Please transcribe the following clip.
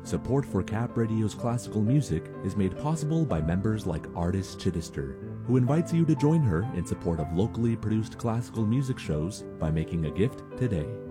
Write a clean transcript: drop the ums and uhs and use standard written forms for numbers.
Support for Cap Radio's classical music is made possible by members like Artist Chittister, who invites you to join her in support of locally produced classical music shows by making a gift today.